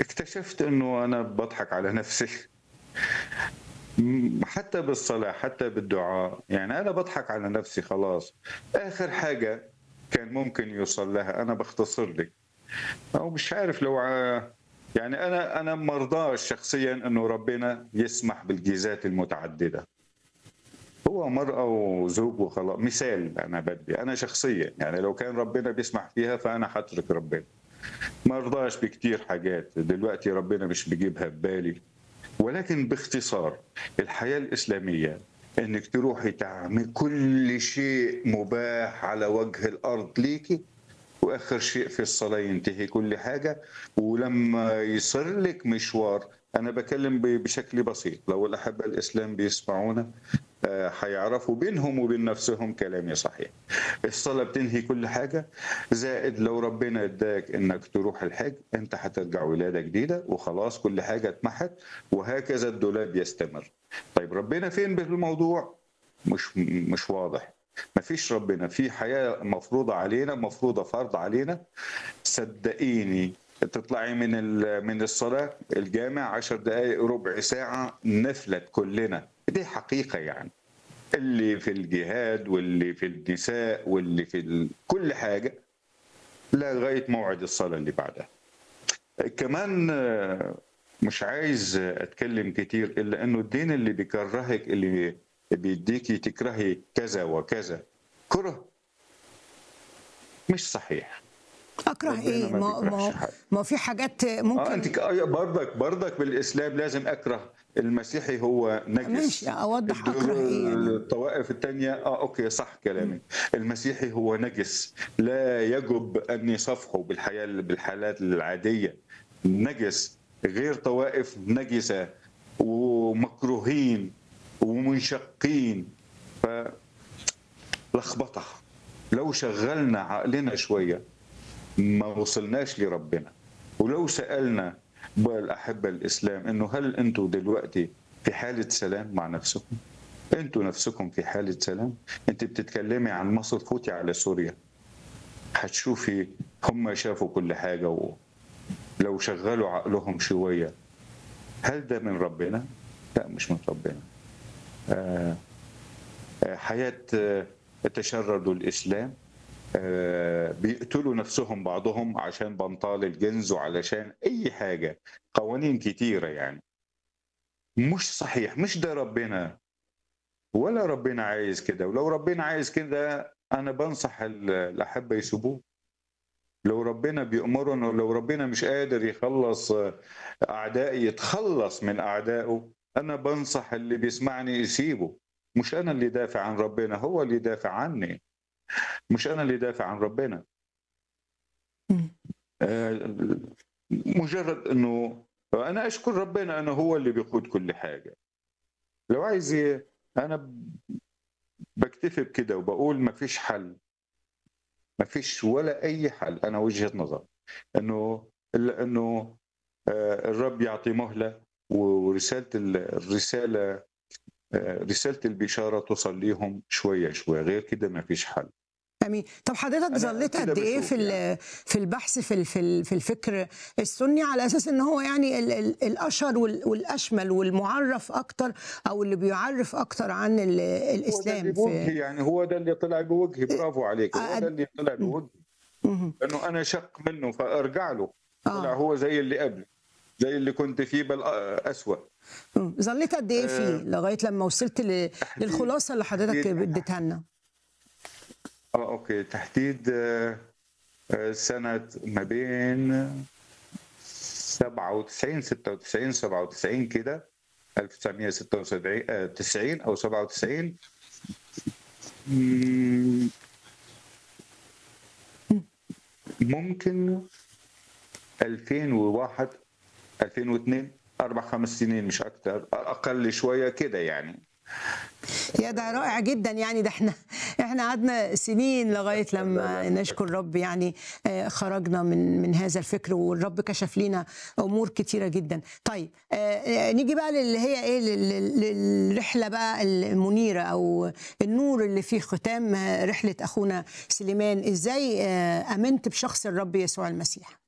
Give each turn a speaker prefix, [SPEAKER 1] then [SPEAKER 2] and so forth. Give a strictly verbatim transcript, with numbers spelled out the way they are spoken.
[SPEAKER 1] اكتشفت إنه أنا باضحك على نفسي. إمم، حتى بالصلاة، حتى بالدعاء، يعني أنا باضحك على نفسي خلاص. آخر حاجة كان ممكن يوصل لها أنا باختصر لِك، أو مش عارف لو ع يعني أنا أنا ما أرضاش شخصيًا إنه ربنا يسمح بالجيزات المتعددة. هو مرأة وزوج وخلا مثال أنا بادّي، أنا شخصيًا، يعني لو كان ربنا بيسمح فيها فأنا هاترك ربنا. ما أرضاش بكتير حاجات، دلوقتي ربنا مش بيجيبها ببالي. ولكن باختصار الحياة الإسلامية إنِّك تروحي تعملي كل شيء مباح على وجه الأرض ليكِ، وآخر شيء في الصلاة ينتهي كل حاجة، ولمّا يصير لِك مشوار أنا باكلّم ب بشكل بسيط، لو الأحبة الإسلام بيسمعونا آآ هيعرفوا بينهم وبين نفسهم كلامي صحيح. الصلاة بتنهي كل حاجة، زائد لو ربنا اداك إنك تروح الحج، أنت هترجع ولادة جديدة وخلاص كل حاجة اتمحت، وهكذا الدولاب يستمر. طيب ربنا فين بالموضوع؟ مش مش واضح. ما فيش ربنا، في حياة مفروضة علينا، مفروضة فرض علينا. صدقيني تطلعي من ال من الصلاة الجامع عشر دقايق ربع ساعة نفلت كلنا، دي حقيقة يعني. اللي في الجهاد واللي في النساء واللي في ال... كل حاجة لغاية موعد الصلاة اللي بعدها. كمان آه، مش عايز أتكلم كتير إلا إنه الدين اللي بيكرهك، اللي بيديكي تكرهي كذا وكذا، كره مش صحيح.
[SPEAKER 2] أكره
[SPEAKER 1] ربنا
[SPEAKER 2] إيه؟
[SPEAKER 1] ما
[SPEAKER 2] ما ما
[SPEAKER 1] بيكرهش حد.
[SPEAKER 2] ما في حاجات
[SPEAKER 1] اه انت
[SPEAKER 2] ممكن.
[SPEAKER 1] ك- آه، برضك برضك بالاسلام لازم اكره المسيحي، هو
[SPEAKER 2] ماشي،
[SPEAKER 1] نجس.
[SPEAKER 2] أوضح أكره إيه
[SPEAKER 1] الدول-
[SPEAKER 2] يعني.
[SPEAKER 1] الطوائف الثانيه اه اوكي صح
[SPEAKER 2] مم.
[SPEAKER 1] كلامك. المسيحي هو نجس، لا يجب ان يصافحه بالحياه بالحالات العاديه. نجس، غير طوائف نجسه ومكروهين ومنشقين. فلخبطه. لو شغلنا عقلنا شويه ما وصلناش لربنا. ولو سألنا بقى الأحبة الإسلام إنه هل أنتوا دلوقتي في حالة سلام مع نفسكم؟ أنتوا نفسكم في حالة سلام؟ أنت بتتكلمي عن مصر، فوتي على سوريا هتشوفي هم شافوا كل حاجة، ولو شغلوا عقلهم شوية هل ده من ربنا؟ لا مش من ربنا. آه، آه، حياة آه، تشرد الإسلام، آه، بيقتلوا نفسهم بعضهم عشان بنطال الجنس وعلشان أي حاجة، قوانين كتيرة يعني. مش صحيح، مش ده ربنا، ولا ربنا عايز كده. ولو ربنا عايز كده أنا بنصح ال- الأحبة يسيبوه. لو ربنا بيأمرنا ولو ربنا مش قادر يخلص آه، أعدائي، يتخلص من أعدائه، أنا بنصح اللي بيسمعني يسيبه. مش أنا اللي دافع عن ربنا، هو اللي دافع عني. مش أنا اللي دافع عن ربنا.
[SPEAKER 2] مم.
[SPEAKER 1] آه، مجرد انه انا اشكر ربنا انه هو اللي بيقود كل حاجه. لو عايز ي- انا بكتفي بكده وبقول ما فيش حل. ما فيش ولا اي حل، انا وجهه نظر انه الا انه آه، الرب يعطي مهله، ورساله ال- الرساله آه، رساله البشاره توصل ليهم شويه شويه، غير كده ما فيش حل.
[SPEAKER 2] امين. طب حضرتك
[SPEAKER 1] انا
[SPEAKER 2] ظليت
[SPEAKER 1] كده
[SPEAKER 2] قد ايه في
[SPEAKER 1] بشوف يعني.
[SPEAKER 2] ال- في البحث في ال- في ال- في الفكر السني، على اساس ان هو يعني ال- ال- الاشهر وال- والاشمل والمعرف اكتر، او اللي بيعرف اكتر عن ال-
[SPEAKER 1] هو ده اللي
[SPEAKER 2] الاسلام في
[SPEAKER 1] بوجهي، يعني هو ده اللي طلع بوجهي، برافو عليك، هو ده
[SPEAKER 2] أد...
[SPEAKER 1] اللي طلع بوجهي.
[SPEAKER 2] مم.
[SPEAKER 1] لانه انا شق منه فارجع له. طلع
[SPEAKER 2] اه.
[SPEAKER 1] هو زي اللي قبل، زي اللي كنت فيه بل اسوأ.
[SPEAKER 2] مم. ظليت قد ايه فيه
[SPEAKER 1] أه
[SPEAKER 2] لغايه لما وصلت ل...
[SPEAKER 1] تحديد
[SPEAKER 2] للخلاصه اللي حضرتك
[SPEAKER 1] تحديد
[SPEAKER 2] اديتها لنا؟
[SPEAKER 1] اه اوكي تحديد أه آه، سنة ما بين سبعة وتسعين ستة وتسعين سبعة وتسعين كده، ألف وتسعمية وستة وسبعين آه، تسعين او سبعة وتسعين. مم، ممكن ألفين وواحد ألفين واثنين، اربع خمس سنين مش اكتر، اقل شويه كده يعني.
[SPEAKER 2] يا ده رائع جدا يعني. ده احنا احنا قعدنا سنين لغايه
[SPEAKER 1] لا لا لا
[SPEAKER 2] لما نشكر رب يعني. آه، خرجنا من من هذا الفكر، والرب كشف لنا امور كتيره جدا. طيب، آه، آه، نيجي بقى للي هي ايه، لل- لل- للرحله بقى المنيره، او النور اللي في ختام آه، رحله اخونا سليمان. ازاي آه، امنت بشخص الرب يسوع المسيح؟